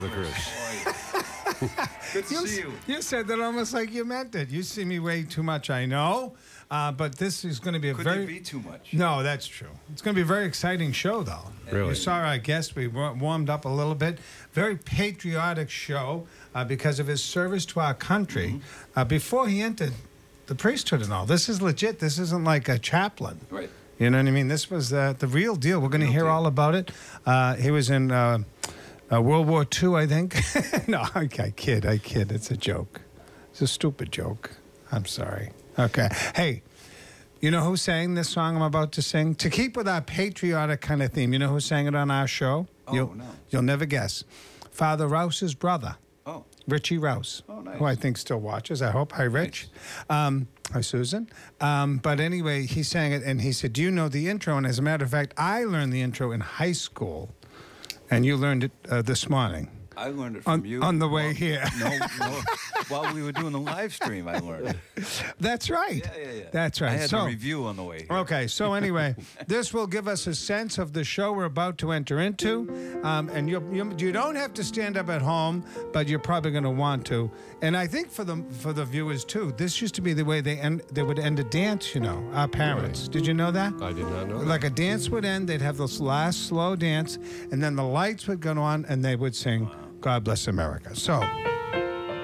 Good to see you. You said that almost like you meant it. You see me way too much, I know. But this is going to be a Could very... it be too much? No, that's true. It's going to be a very exciting show, though. Really? You saw our guest. We warmed up a little bit. Very patriotic show because of his service to our country before he entered the priesthood and all. This is legit. This isn't like a chaplain. Right. You know what I mean? This was the real deal. We're going to hear all about it. He was in World War II, I think. No, I kid. It's a joke. It's a stupid joke. I'm sorry. Okay. Hey, you know who sang this song I'm about to sing? To keep with our patriotic kind of theme, you know who sang it on our show? Oh, no. You'll never guess. Father Rouse's brother. Oh. Richie Rouse, Oh, nice. who I think still watches, I hope. Hi, Rich. Hi, Susan. But anyway, he sang it, and he said, do you know the intro? And as a matter of fact, I learned the intro in high school, and you learned it this morning. I learned it from you. On the way here. No. While we were doing the live stream, I learned it. That's right. Yeah. That's right. I had a review on the way here. Okay, so anyway, this will give us a sense of the show we're about to enter into. And you don't have to stand up at home, but you're probably going to want to. And I think for the viewers, too, this used to be the way they would end a dance, you know, our parents. Did you know that? I did not know that. Like a dance would end, they'd have this last slow dance, and then the lights would go on, and they would sing, God Bless America. So...